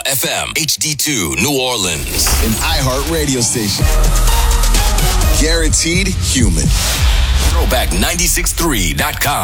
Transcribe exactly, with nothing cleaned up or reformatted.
F M, H D two, New Orleans. An iHeart radio station. Guaranteed human. Throwback nine six three dot com.